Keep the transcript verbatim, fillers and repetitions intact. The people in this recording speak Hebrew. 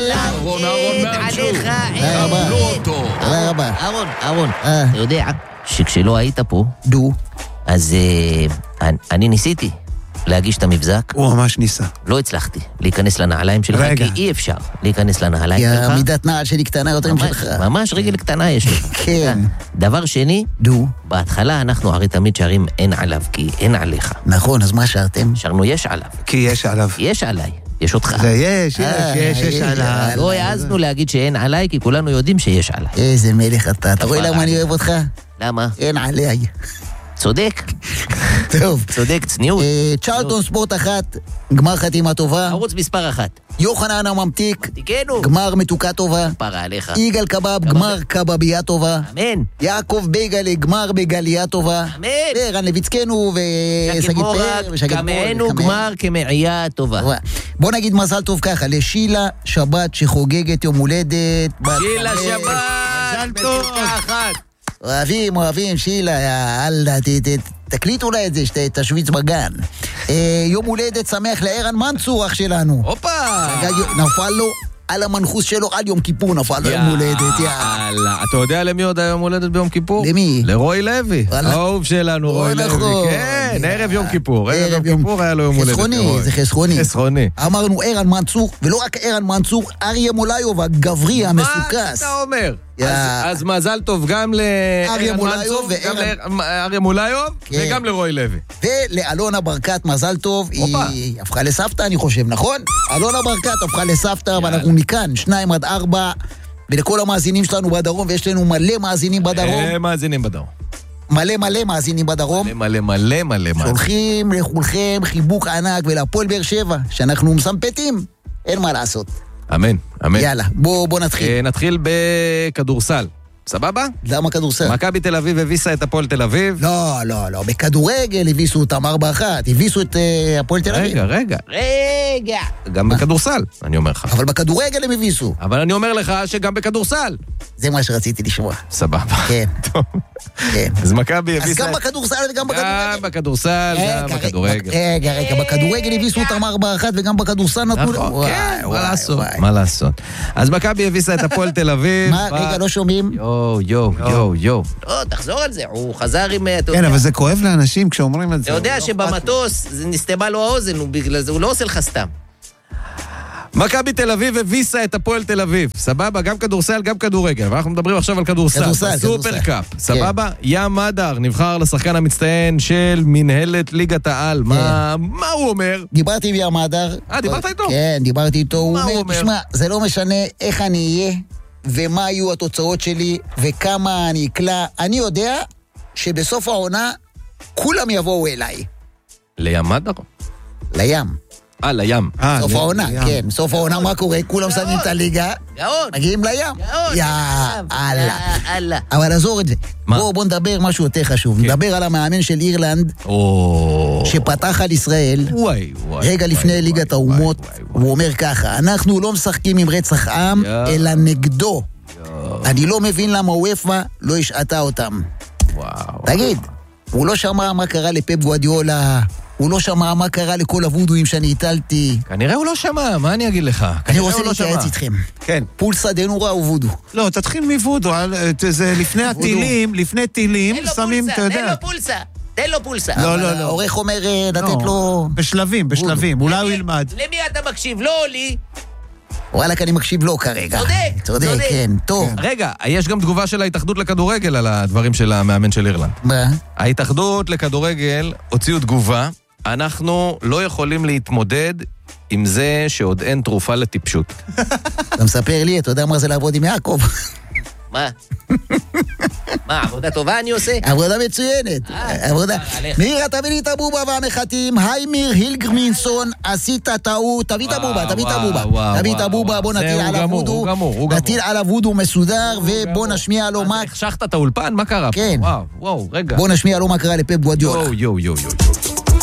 אהרון, אהרון, עליך. קבלו אותו. תודה רבה. אהרון, אהרון, אתה יודע שכשלא היית פה, דו. אז אני ניסיתי להגיש את המבזק. הוא ממש ניסה. לא הצלחתי להיכנס לנעליים שלך, רגע. כי אי אפשר להיכנס לנעליים כי שלך. המידת נעל שלי קטנה יותר משלך. ממש רגל קטנה יש לך. כן. דבר שני, דו. בהתחלה אנחנו הרי תמיד שרים אין עליו, כי אין עליך. נכון, אז מה שרתם? שרנו יש עליו. כי יש עליו. יש עליי, יש אותך. זה יש, יש, אה, יש, יש יש, עליו. אה, לא העזנו להגיד שאין עליי, כי כולנו יודעים שיש עליי. איזה מלך אתה. אתה רואה למה אני אוהב אותך? למה? אין עליי. צודק. טוב. צודק, צניעות. אה, צ'רלטון ספורט אחת, גמר חתימה טובה. ערוץ מספר אחת. יוחנן הממתיק, תיקנו. גמר מתוקה טובה. פרה עליך. יגאל קבב, גמר קבבייה טובה. אמן. יעקב בייגלה, גמר בגליה טובה. אמן. ורן לויצקנו שקד ושגית מורג, פאר ושגית קמאנו מורג, גמר כמעייה טובה. בוא נגיד מזל טוב ככה, לשילה שבת שחוגגת יום הולדת. שילה שבת. מזל טוב. מתוקה אחת. אוהבים, אוהבים, שילה, יאללה, ת- ת- תקליטו לה את זה, שתשוויץ בגן. אה, יום הולדת שמח לערן מנצור, אח שלנו. הופה. חגג- נפל לו על המנחוס שלו, על יום כיפור נפל לו יום הולדת, יאללה. יאללה. אתה יודע למי עוד היום הולדת ביום כיפור? למי? לרוי לוי. וואלה. האהוב שלנו, רוי לוי. נכון. כן, יאללה. ערב יום כיפור. ערב יום יום- כיפור היה לו יום הולדת. חסכוני, לרוי. זה חסכוני. חסכוני. אמרנו ערן מנצור, ולא רק ערן מנצור, אריה מולאיוב, הגברי מה המסוכס. אתה אומר? יא. אז- אז מזל טוב גם אריה לערן מולאיוב מנצור, גם וערן- לאריה מולאיוב כן. וגם לרוי לוי. ולאלונה ברקת מזל טוב, הופה. היא הפכה לסבתא אני חושב, נכון? אלונה ברקת הפכה לסבתא, ואנחנו מכאן, שניים עד ארבע, ולכל המאזינים שלנו בדרום, ויש לנו מלא מאזינים בדרום, הם מאזינים בדרום. מלא מלא מאזינים בדרום, מלא מלא מלא מלא. שולחים לכולכם חיבוק ענק, ולהפועל באר שבע, שאנחנו מסמפטים, אין מה לעשות. אמן, אמן. יאללה, בוא בוא נתחיל. אה, נתחיל בכדורסל. סבבה? למה כדורסל? מכבי תל אביב הביסה את הפועל תל אביב. לא, לא, לא, בכדורגל הביסו אותם ארבע אחת, הביסו את אה, הפועל תל אביב. רגע, רגע. רגע. גם בכדורסל, אני אומר לך. אבל בכדורגל הם הביסו. אבל אני אומר לך שגם בכדורסל. זה מה שרציתי לשמוע. סבבה. כן. טוב. כן. אז מכבי אז הביסה... גם בכדורסל וגם גם בכדורגל. בכדורסל, גם רגע, בכדורגל. רגע, רגע, בכדורגל הביסו אותם ארבע אחת וגם בכדורסל נתנו... נכון, וואי, כן, מה וואי, לעשות? וואי. מה לעשות? אז מכבי הביסה את הפועל תל אביב. מה? רגע, לא שומעים? יואו, יואו, יואו, יואו. לא, תחזור על זה, הוא חזר עם... אתה כן, יודע- אבל זה כואב לאנשים כשאומרים את זה. אתה יודע שבמטוס זה נסתמה לו האוזן, הוא בגלל זה, הוא לא עושה לך סתם. מכבי תל אביב הביסה את הפועל תל אביב. סבבה? גם כדורסל, גם כדורגל. ואנחנו מדברים עכשיו על כדורסל. כדורסל, בסופר כדורסל. קאפ. סבבה? ים מדר נבחר לשחקן המצטיין של מנהלת ליגת העל. מה מה הוא אומר? דיברתי עם ים הדר. אה, דיברת איתו? כן, דיברתי איתו. הוא מה הוא אומר, אומר? תשמע, זה לא משנה איך אני אהיה, ומה יהיו התוצאות שלי, וכמה אני אקלע. אני יודע שבסוף העונה כולם יבואו אליי. לים מדר? לים. אה, לים. אה, סוף ל- העונה, לים. כן. סוף העונה מה קורה? כולם שמים את הליגה, גאון. מגיעים לים. גאון. יאללה. יאללה. אבל עזור את זה. מה? בוא, בוא נדבר משהו יותר חשוב. כן. נדבר על המאמן של אירלנד, או... שפתח על ישראל, וואי, וואי. רגע וואי, לפני וואי, ליגת וואי, האומות, וואי, וואי. הוא אומר ככה, אנחנו לא משחקים עם רצח עם, יואו. אלא נגדו. אני לא מבין למה וופא לא השעתה אותם. וואו. תגיד, הוא לא שמע מה קרה לפפ גוארדיולה, הוא לא שמע מה קרה לכל הוודואים שאני הטלתי. כנראה הוא לא שמע, מה אני אגיד לך? אני כנראה רוצה הוא לא להתייעץ שמע. איתכם. כן. פולסא דנורא וודו. לא, תתחיל מוודו, אל- זה לפני הטילים, לפני טילים, תן לו שמים, פולסה, אתה תן יודע. לו פולסה. תן לו פולסה. לא, אבל לא, לא. העורך אומר אה, לתת לא, לו... בשלבים, בשלבים, אולי הוא ילמד. למי אתה מקשיב? לא לי. וואלכ, אני מקשיב לו כרגע. צודק, צודק, צודק. כן, טוב. רגע, יש גם תגובה של ההתאחדות לכדורגל על הדברים של המאמן של אירלנד. מה? ההתאחדות לכדורגל הוציאו תגובה, אנחנו לא יכולים להתמודד עם זה שעוד אין תרופה לטיפשות. אתה מספר לי, אתה יודע מה זה לעבוד עם יעקב? מה? מה, עבודה טובה אני עושה? עבודה מצוינת. אה, עבודה. עליך. מירה, תביא לי את הבובה והמחטים. היימיר הילגרמינסון, עשית טעות. תביא את הבובה, תביא את וואו, הבובה. וואו, תביא את וואו, הבובה, וואו. בוא זה נטיל הוא עליו גמור, וודו. הוא גמור, הוא גמור. נטיל עליו וודו מסודר, ובוא נשמיע לו מה... החשכת את האולפן? מה קרה פה? כן. וואו, וואו, רגע. בוא נשמיע לו מה קרה לפפ גוארדיולה. יואו, יואו, יואו, יואו.